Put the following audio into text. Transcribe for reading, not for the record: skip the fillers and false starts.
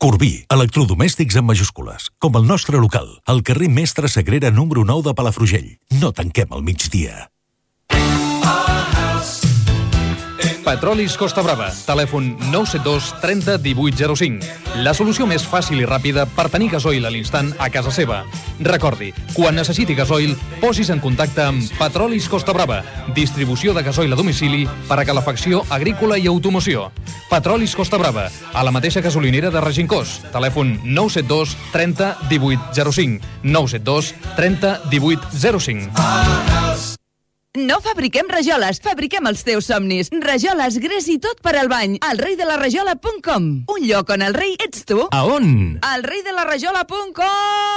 Corbí, electrodomèstics en majúscules, com el nostre local, al carrer Mestre Sagrera número 9 de Palafrugell. No tanquem al migdia. Petrolis Costa Brava. Telèfon 972 30 18 05. La solució més fàcil i ràpida per tenir gasoil a l'instant a casa seva. Recordi, quan necessiti gasoil, posis en contacte amb Petrolis Costa Brava. Distribució de gasoil a domicili per a calefacció agrícola i automoció. Petrolis Costa Brava, a la mateixa gasolinera de Regencós. Telèfon 972 30 18 05. 972 30 18 05. No fabriquem rajoles, fabriquem els teus somnis. Rajoles, gres i tot per al bany. elreidelaраjola.com. Un lloc on el rei ets tu. A on? elreidelaраjola.com.